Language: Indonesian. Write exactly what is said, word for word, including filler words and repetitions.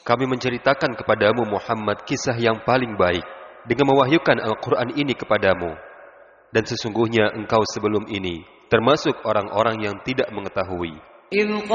kami menceritakan kepadamu Muhammad kisah yang paling baik dengan mewahyukan Al-Quran ini kepadamu. Dan sesungguhnya engkau sebelum ini termasuk orang-orang yang tidak mengetahui.